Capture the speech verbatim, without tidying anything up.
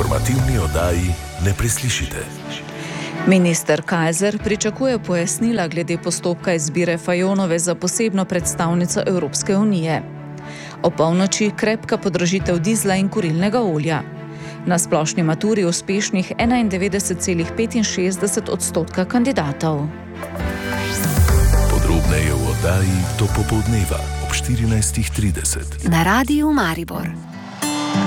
informativni oddaji ne preslišite. Minister Kajzer pričakuje pojasnila glede postopka izbire Fajonove za posebno predstavnico Evropske unije. O polnoči krepka podražitev dizla in kurilnega olja. Na splošni maturi uspešnih enaindevetdeset celih petinšestdeset odstotka kandidatov. Podrobneje v oddaji do popoldneva ob štirinajstih trideset. Na Radiu Maribor.